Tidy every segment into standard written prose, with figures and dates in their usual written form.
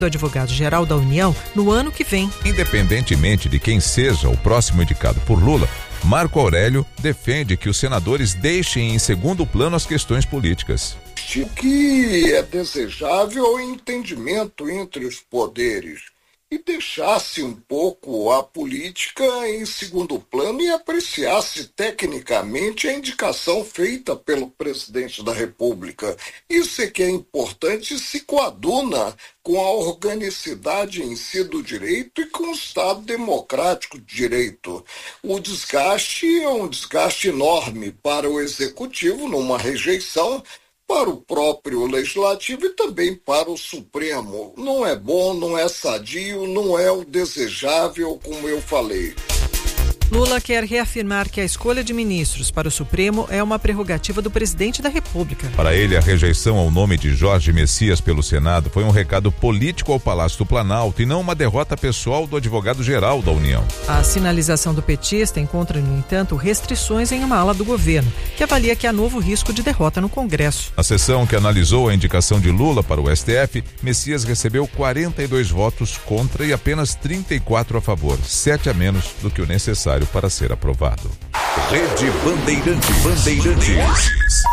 do advogado-geral da União no ano que vem. Independentemente de quem seja o próximo indicado por Lula, Marco Aurélio defende que os senadores deixem em segundo plano as questões políticas. O que é desejável é o entendimento entre os poderes e deixasse um pouco a política em segundo plano e apreciasse tecnicamente a indicação feita pelo presidente da República. Isso é que é importante, se coaduna com a organicidade em si do direito e com o Estado democrático de direito. O desgaste é um desgaste enorme para o Executivo numa rejeição, para o próprio Legislativo e também para o Supremo. Não é bom, não é sadio, não é o desejável, como eu falei. Lula quer reafirmar que a escolha de ministros para o Supremo é uma prerrogativa do presidente da República. Para ele, a rejeição ao nome de Jorge Messias pelo Senado foi um recado político ao Palácio do Planalto e não uma derrota pessoal do advogado-geral da União. A sinalização do petista encontra, no entanto, restrições em uma ala do governo, que avalia que há novo risco de derrota no Congresso. Na sessão que analisou a indicação de Lula para o STF, Messias recebeu 42 votos contra e apenas 34 a favor, 7 a menos do que o necessário para ser aprovado. Rede Bandeirantes.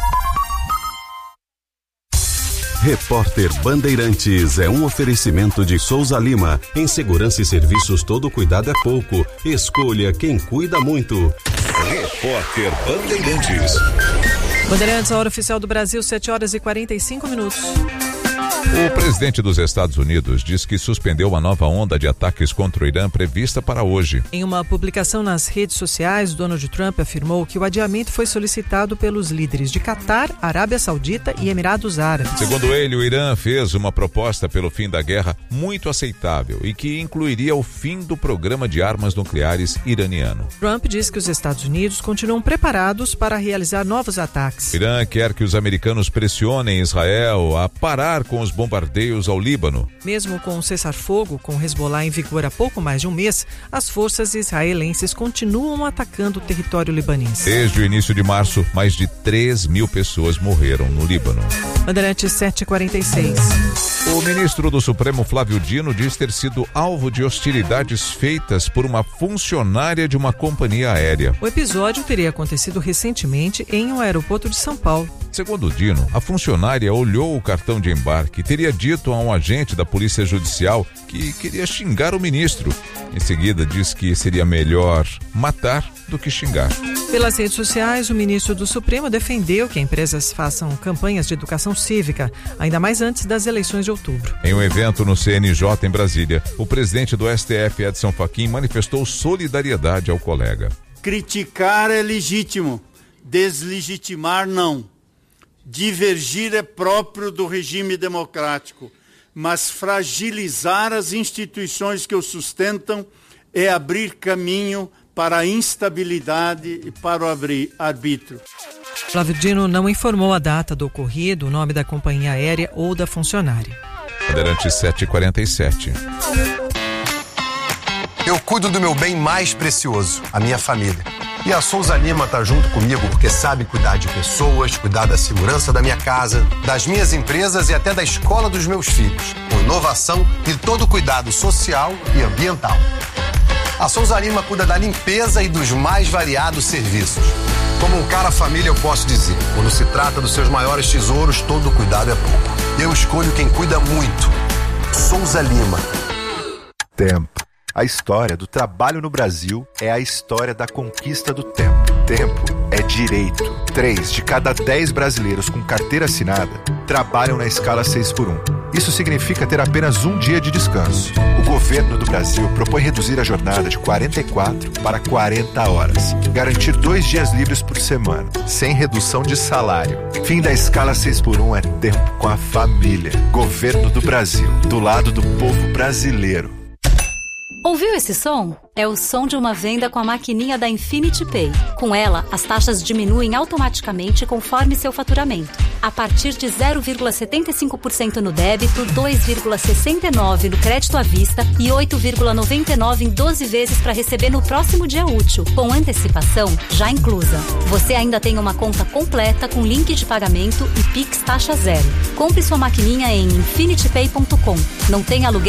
Repórter Bandeirantes é um oferecimento de Souza Lima. Em segurança e serviços, todo cuidado é pouco. Escolha quem cuida muito. Repórter Bandeirantes. Bandeirantes, a hora oficial do Brasil, 7h45. O presidente dos Estados Unidos diz que suspendeu uma nova onda de ataques contra o Irã prevista para hoje. Em uma publicação nas redes sociais, Donald Trump afirmou que o adiamento foi solicitado pelos líderes de Catar, Arábia Saudita e Emirados Árabes. Segundo ele, o Irã fez uma proposta pelo fim da guerra muito aceitável e que incluiria o fim do programa de armas nucleares iraniano. Trump diz que os Estados Unidos continuam preparados para realizar novos ataques. O Irã quer que os americanos pressionem Israel a parar com os bombardeios ao Líbano. Mesmo com o cessar-fogo, com o Hezbollah em vigor há pouco mais de um mês, as forças israelenses continuam atacando o território libanês. Desde o início de março, mais de 3.000 pessoas morreram no Líbano. Bandeirantes 7h46. O ministro do Supremo, Flávio Dino, diz ter sido alvo de hostilidades feitas por uma funcionária de uma companhia aérea. O episódio teria acontecido recentemente em um aeroporto de São Paulo. Segundo Dino, a funcionária olhou o cartão de embarque e teria dito a um agente da Polícia Judicial que queria xingar o ministro. Em seguida, diz que seria melhor matar do que xingar. Pelas redes sociais, o ministro do Supremo defendeu que empresas façam campanhas de educação cívica, ainda mais antes das eleições de outubro. Em um evento no CNJ em Brasília, o presidente do STF, Edson Fachin, manifestou solidariedade ao colega. Criticar é legítimo, deslegitimar não. Divergir é próprio do regime democrático, mas fragilizar as instituições que o sustentam é abrir caminho para a instabilidade e para o arbítrio. Flávio Dino não informou a data do ocorrido, o nome da companhia aérea ou da funcionária. Bandeirantes 7h47. Eu cuido do meu bem mais precioso, a minha família. E a Souza Lima tá junto comigo porque sabe cuidar de pessoas, cuidar da segurança da minha casa, das minhas empresas e até da escola dos meus filhos, com inovação e todo cuidado social e ambiental. A Souza Lima cuida da limpeza e dos mais variados serviços. Como um cara família, eu posso dizer, quando se trata dos seus maiores tesouros, todo cuidado é pouco. Eu escolho quem cuida muito. Souza Lima. Tempo. A história do trabalho no Brasil é a história da conquista do tempo. Tempo é direito. 3 de cada 10 brasileiros com carteira assinada trabalham na escala 6x1. Isso significa ter apenas um dia de descanso. O governo do Brasil propõe reduzir a jornada de 44 para 40 horas. Garantir 2 dias livres por semana, sem redução de salário. Fim da escala 6x1 é tempo com a família. Governo do Brasil, do lado do povo brasileiro. Ouviu esse som? É o som de uma venda com a maquininha da Infinity Pay. Com ela, as taxas diminuem automaticamente conforme seu faturamento. A partir de 0,75% no débito, 2,69% no crédito à vista e 8,99% em 12 vezes para receber no próximo dia útil, com antecipação já inclusa. Você ainda tem uma conta completa com link de pagamento e Pix taxa zero. Compre sua maquininha em infinitypay.com. Não tem aluguel